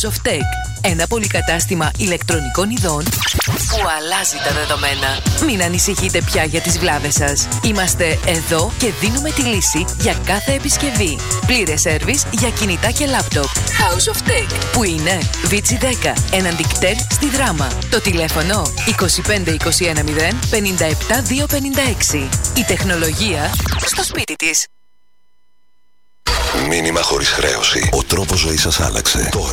House of Tech. Ένα πολυκατάστημα ηλεκτρονικών ειδών που αλλάζει τα δεδομένα. Μην ανησυχείτε πια για τις βλάβες σας. Είμαστε εδώ και δίνουμε τη λύση για κάθε επισκευή. Πλήρες σέρβις για κινητά και λάπτοπ. House of Tech, που είναι Βίτσι 10, έναντι κτέλ στη Δράμα. Το τηλέφωνο 25210 57256. Η τεχνολογία στο σπίτι της. Μήνυμα χωρίς χρέωση. Ο τρόπος ζωής σας άλλαξε. Τώρα